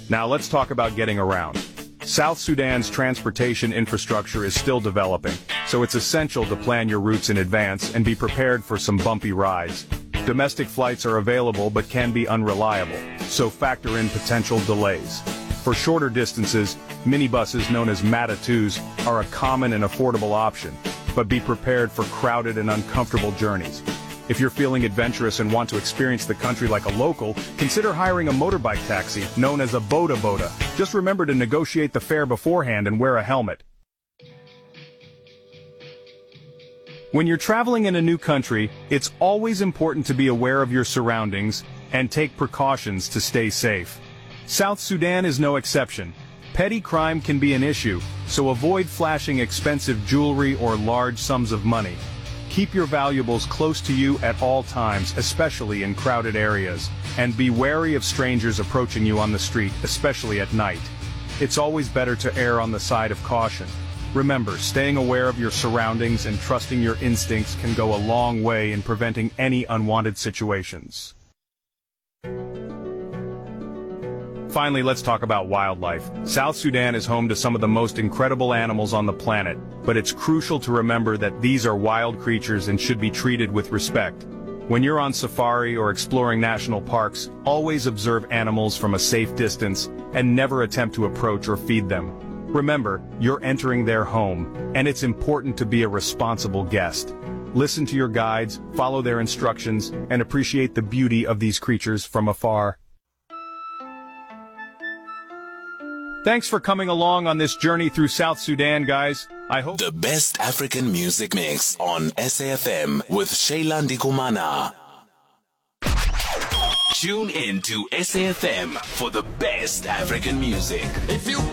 Now let's talk about getting around. South Sudan's transportation infrastructure is still developing, so it's essential to plan your routes in advance and be prepared for some bumpy rides. Domestic flights are available but can be unreliable, so factor in potential delays. For shorter distances, minibuses known as matatus are a common and affordable option, but be prepared for crowded and uncomfortable journeys. If you're feeling adventurous and want to experience the country like a local, consider hiring a motorbike taxi known as a boda boda. Just remember to negotiate the fare beforehand and wear a helmet. When you're traveling in a new country, it's always important to be aware of your surroundings and take precautions to stay safe. South Sudan is no exception. Petty crime can be an issue, so avoid flashing expensive jewelry or large sums of money. Keep your valuables close to you at all times, especially in crowded areas, and be wary of strangers approaching you on the street, especially at night. It's always better to err on the side of caution. Remember, staying aware of your surroundings and trusting your instincts can go a long way in preventing any unwanted situations. Finally, let's talk about wildlife. South Sudan is home to some of the most incredible animals on the planet, but it's crucial to remember that these are wild creatures and should be treated with respect. When you're on safari or exploring national parks, always observe animals from a safe distance and never attempt to approach or feed them. Remember, you're entering their home, and it's important to be a responsible guest. Listen to your guides, follow their instructions, and appreciate the beauty of these creatures from afar. Thanks for coming along on this journey through South Sudan, guys. I hope the best African music mix on SAFM with Shayla Ndikumana. Tune in to SAFM for the best African music. If you